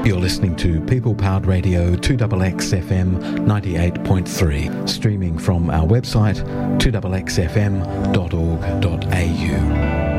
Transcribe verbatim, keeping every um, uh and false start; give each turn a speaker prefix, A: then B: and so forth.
A: You're listening to People Powered Radio two X X F M ninety-eight point three, streaming from our website two x x f m dot org dot a u.